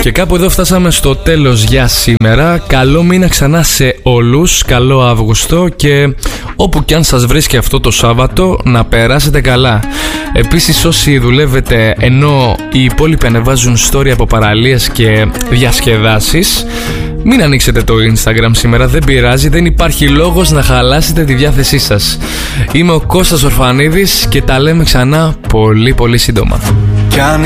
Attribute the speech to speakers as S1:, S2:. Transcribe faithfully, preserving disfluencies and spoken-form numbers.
S1: Και κάπου εδώ φτάσαμε στο τέλος για σήμερα. Καλό μήνα ξανά σε όλους. Καλό Αύγουστο και όπου κι αν σας βρίσκει αυτό το Σάββατο να περάσετε καλά. Επίσης όσοι δουλεύετε ενώ οι υπόλοιποι ανεβάζουν story από παραλίες και διασκεδάσεις, μην ανοίξετε το Instagram σήμερα, δεν πειράζει, δεν υπάρχει λόγος να χαλάσετε τη διάθεσή σας. Είμαι ο Κώστας Ορφανίδης και τα λέμε ξανά πολύ πολύ σύντομα.